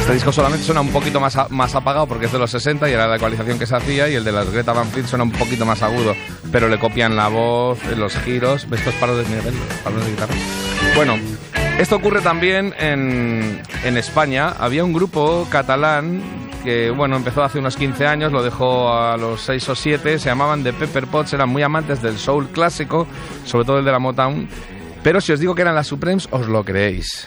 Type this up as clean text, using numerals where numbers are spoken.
Este disco solamente suena un poquito más apagado porque es de los 60 y era la ecualización que se hacía, y el de las Greta Van Fleet suena un poquito más agudo, pero le copian la voz, los giros, estos palos de nivel, palos de guitarra. Bueno, esto ocurre también en España. Había un grupo catalán que, bueno, empezó hace unos 15 años, lo dejó a los 6 o 7, se llamaban The Pepper Pots, eran muy amantes del soul clásico, sobre todo el de la Motown, pero si os digo que eran las Supremes, os lo creéis.